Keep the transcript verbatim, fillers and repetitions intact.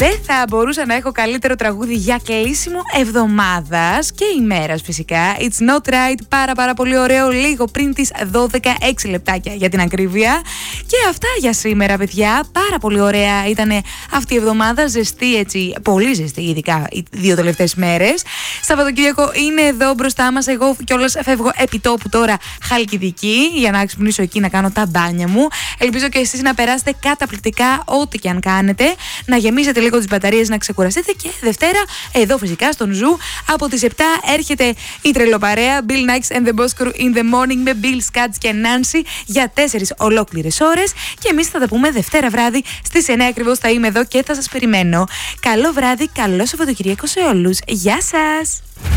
Δεν θα μπορούσα να έχω καλύτερο τραγούδι για κλείσιμο εβδομάδας και ημέρας φυσικά. It's not right, πάρα πάρα πολύ ωραίο, λίγο πριν τις δώδεκα, έξι λεπτάκια για την ακρίβεια. Και αυτά για σήμερα, παιδιά. Πάρα πολύ ωραία ήταν αυτή η εβδομάδα, ζεστή έτσι, πολύ ζεστή, ειδικά οι δύο τελευταίες μέρες. Σαββατοκύριακο είναι εδώ μπροστά μας. Εγώ κιόλας φεύγω επί τόπου τώρα Χαλκιδική για να ξυπνήσω εκεί να κάνω τα μπάνια μου. Ελπίζω και εσείς να περάσετε καταπληκτικά ό,τι και αν κάνετε, να γεμίσετε λίγο τις μπαταρίες, να ξεκουραστείτε. Και Δευτέρα, εδώ φυσικά στον Ζου, από τις επτά έρχεται η τρελοπαρέα Bill Nikes and the Boss Crew in the Morning με Bill, Scats και Nancy για τέσσερις ολόκληρες ώρες. Και εμείς θα τα πούμε Δευτέρα βράδυ στις εννιά ακριβώς. Θα είμαι εδώ και θα σας περιμένω. Καλό βράδυ, καλό Σαββατοκυριακό σε όλους. Γεια σας!